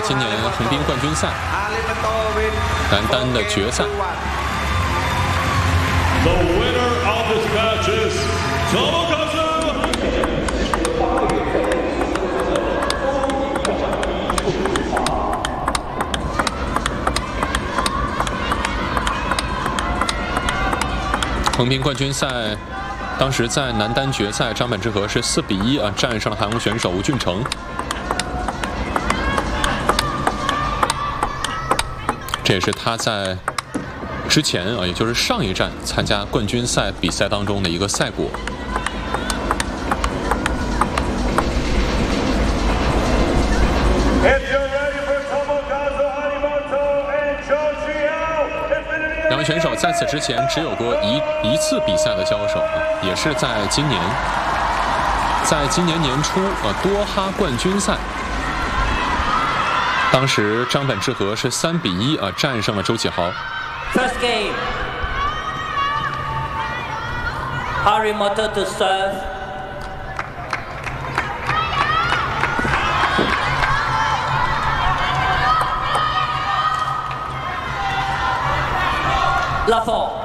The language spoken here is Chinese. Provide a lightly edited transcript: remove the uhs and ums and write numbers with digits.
今年横滨冠军赛男单的决赛。 The winner of this match is Tomokazu. 横滨冠军赛，当时在男单决赛，张本智和是4比1战胜了韩国选手吴俊成。这也是他在之前也就是上一站参加冠军赛比赛当中的一个赛果。 两位选手在此之前只有过一次比赛的交手也是在今年年初多哈冠军赛，当时张本智和是3比1战胜了周启豪。 First game, Harimoto to serve. Love 4.